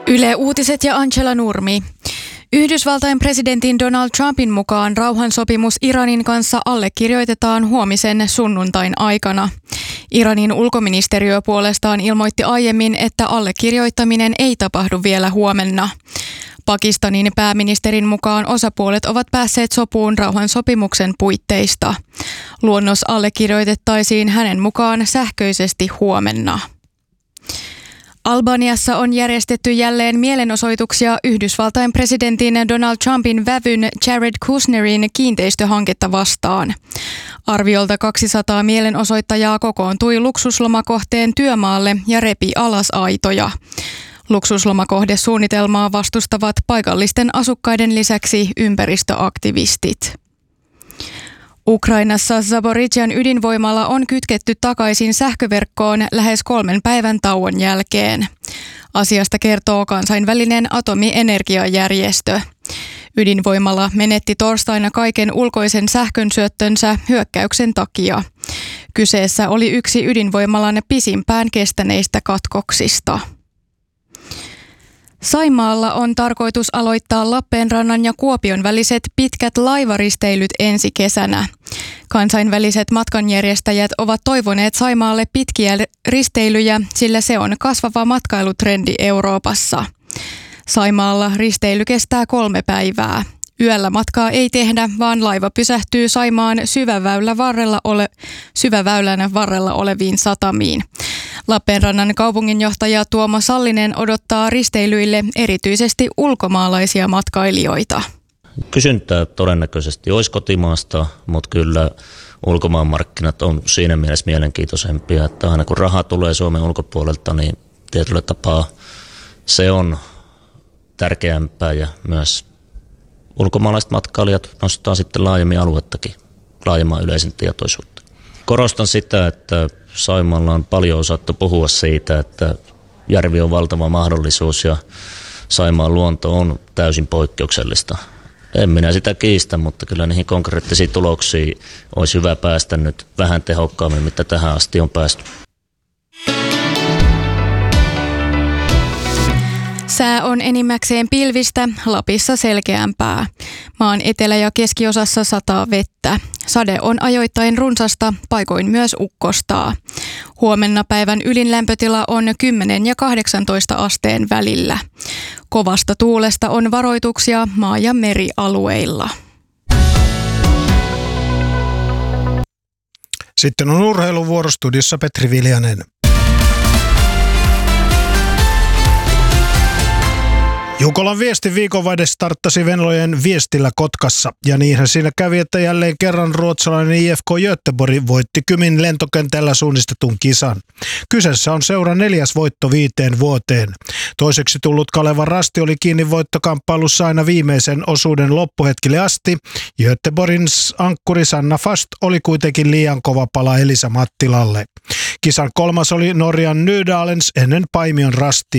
Yle Uutiset ja Angela Nurmi. Yhdysvaltain presidentin Donald Trumpin mukaan rauhansopimus Iranin kanssa allekirjoitetaan huomisen sunnuntain aikana. Iranin ulkoministeriö puolestaan ilmoitti aiemmin, että allekirjoittaminen ei tapahdu vielä huomenna. Pakistanin pääministerin mukaan osapuolet ovat päässeet sopuun rauhansopimuksen puitteista. Luonnos allekirjoitettaisiin hänen mukaan sähköisesti huomenna. Albaniassa on järjestetty jälleen mielenosoituksia Yhdysvaltain presidentin Donald Trumpin vävyn Jared Kushnerin kiinteistöhanketta vastaan. Arviolta 200 mielenosoittajaa kokoontui luksuslomakohteen työmaalle ja repi alas aitoja. Luksuslomakohdesuunnitelmaa vastustavat paikallisten asukkaiden lisäksi ympäristöaktivistit. Ukrainassa Zaporizhian ydinvoimala on kytketty takaisin sähköverkkoon lähes 3 päivän tauon jälkeen. Asiasta kertoo kansainvälinen atomienergiajärjestö. Ydinvoimala menetti torstaina kaiken ulkoisen sähkönsyöttönsä hyökkäyksen takia. Kyseessä oli yksi ydinvoimalan pisimpään kestäneistä katkoksista. Saimaalla on tarkoitus aloittaa Lappeenrannan ja Kuopion väliset pitkät laivaristeilyt ensi kesänä. Kansainväliset matkanjärjestäjät ovat toivoneet Saimaalle pitkiä risteilyjä, sillä se on kasvava matkailutrendi Euroopassa. Saimaalla risteily kestää 3 päivää. Yöllä matkaa ei tehdä, vaan laiva pysähtyy Saimaan syväväylän varrella oleviin satamiin. Lappeenrannan kaupunginjohtaja Tuomo Sallinen odottaa risteilyille erityisesti ulkomaalaisia matkailijoita. Kysyntää todennäköisesti olisi kotimaasta, mutta kyllä ulkomaanmarkkinat on siinä mielessä mielenkiintoisempia, että aina kun raha tulee Suomen ulkopuolelta, niin tietyllä tapaa se on tärkeämpää ja myös ulkomaalaiset matkailijat nostaa sitten laajemmin aluettakin, laajemman yleisen tietoisuutta. Korostan sitä, että Saimaalla on paljon osattu puhua siitä, että järvi on valtava mahdollisuus ja Saimaan luonto on täysin poikkeuksellista. En minä sitä kiistä, mutta kyllä niihin konkreettisiin tuloksiin olisi hyvä päästä nyt vähän tehokkaammin, mitä tähän asti on päästy. Sää on enimmäkseen pilvistä, Lapissa selkeämpää. Maan etelä- ja keskiosassa sataa vettä. Sade on ajoittain runsasta, paikoin myös ukkostaa. Huomenna päivän ylin lämpötila on 10 ja 18 asteen välillä. Kovasta tuulesta on varoituksia maa- ja merialueilla. Sitten on urheiluvuorostudiossa Petri Viljanen. Jukolan viesti viikonvaihde starttasi Venlojen viestillä Kotkassa, ja niinhän siinä kävi, että jälleen kerran ruotsalainen IFK Göteborg voitti Kymin lentokentällä suunnistetun kisan. Kyseessä on seuran 4. voitto 5 vuoteen. Toiseksi tullut Kaleva Rasti oli kiinni voittokamppailussa aina viimeisen osuuden loppuhetkille asti. Göteborgin ankkuri Sanna Fast oli kuitenkin liian kova pala Elisa Mattilalle. Kisan 3. oli Norjan Nydalens ennen Paimion Rasti.